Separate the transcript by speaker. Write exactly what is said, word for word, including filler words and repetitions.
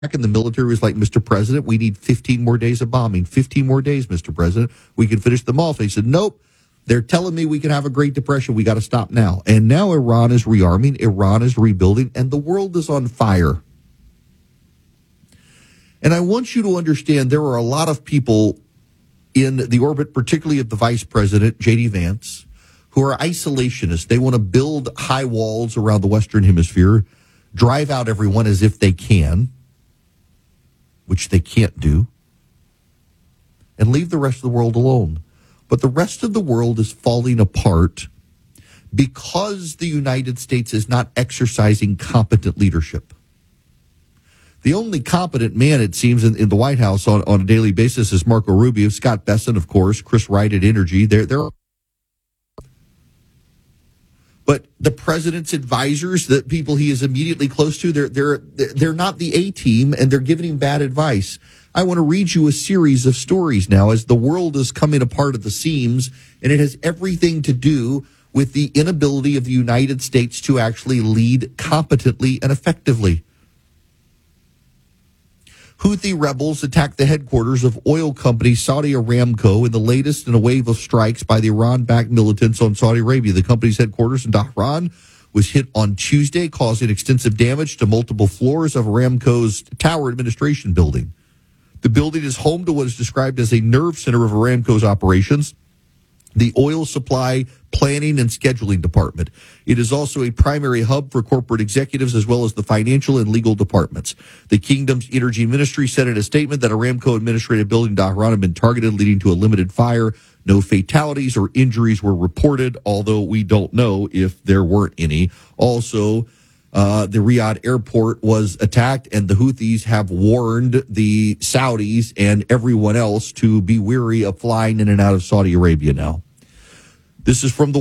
Speaker 1: back in the military was like, Mister President, we need fifteen more days of bombing. fifteen more days, Mister President. We can finish them off. He said, nope. They're telling me we can have a Great Depression. We got to stop now. And now Iran is rearming. Iran is rebuilding. And the world is on fire. And I want you to understand there are a lot of people in the orbit, particularly of the Vice President, J D. Vance, who are isolationists. They want to build high walls around the Western Hemisphere, drive out everyone as if they can, which they can't do, and leave the rest of the world alone. But the rest of the world is falling apart because the United States is not exercising competent leadership. The only competent man, it seems, in, in the White House on, on a daily basis is Marco Rubio, Scott Bessent, of course, Chris Wright at Energy. They're, they're But the president's advisors, the people he is immediately close to, they're they're they're not the A team, and they're giving him bad advice. I want to read you a series of stories now as the world is coming apart at the seams, and it has everything to do with the inability of the United States to actually lead competently and effectively. Houthi rebels attacked the headquarters of oil company Saudi Aramco in the latest in a wave of strikes by the Iran-backed militants on Saudi Arabia. The company's headquarters in Dhahran was hit on Tuesday, causing extensive damage to multiple floors of Aramco's Tower Administration building. The building is home to what is described as a nerve center of Aramco's operations, the oil supply planning and scheduling department. It is also a primary hub for corporate executives as well as the financial and legal departments. The kingdom's energy ministry said in a statement that Aramco administrative building in Dhahran had been targeted, leading to a limited fire. No fatalities or injuries were reported, although we don't know if there weren't any. Also, uh, the Riyadh airport was attacked, and the Houthis have warned the Saudis and everyone else to be wary of flying in and out of Saudi Arabia now. This is from the